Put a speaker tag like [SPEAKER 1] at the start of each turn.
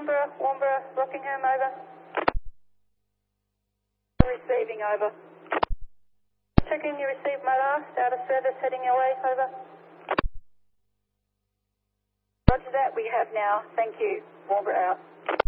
[SPEAKER 1] Warnborough, Rockingham, over. Receiving, over. Checking you received my last, out of service, heading your way, over. Roger that, we have now. Thank you. Warnborough out.